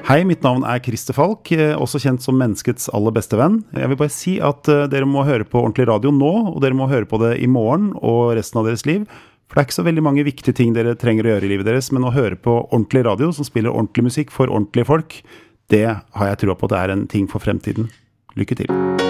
Hei, mitt navn Christer Falk, også kjent som menneskets aller beste venn. Jeg vil bare si at dere må høre på ordentlig radio nå, og dere må høre på det i morgen og resten av deres liv. For det ikke så veldig mange viktige ting dere trenger å gjøre i livet deres, men å høre på ordentlig radio som spiller ordentlig musikk for ordentlige folk, det har jeg trodd på at det en ting for fremtiden. Lykke til!